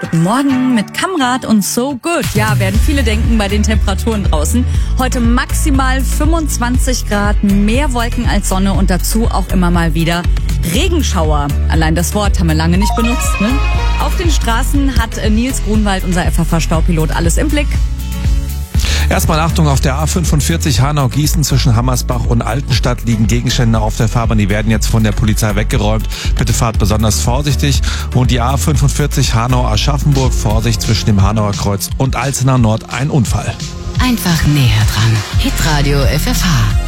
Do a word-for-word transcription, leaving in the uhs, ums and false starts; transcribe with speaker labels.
Speaker 1: Guten Morgen mit Kamrat und So Good. Ja, werden viele denken bei den Temperaturen draußen. Heute maximal fünfundzwanzig Grad, mehr Wolken als Sonne und dazu auch immer mal wieder Regenschauer. Allein das Wort haben wir lange nicht benutzt, ne? Auf den Straßen hat Nils Grunwald, unser F F H-Staupilot, alles im Blick.
Speaker 2: Erstmal Achtung, auf der A fünfundvierzig Hanau-Gießen zwischen Hammersbach und Altenstadt liegen Gegenstände auf der Fahrbahn. Die werden jetzt von der Polizei weggeräumt. Bitte fahrt besonders vorsichtig. Und die A fünfundvierzig Hanau-Aschaffenburg, Vorsicht zwischen dem Hanauer Kreuz und Alzenau Nord, ein Unfall.
Speaker 3: Einfach näher dran. Hitradio F F H.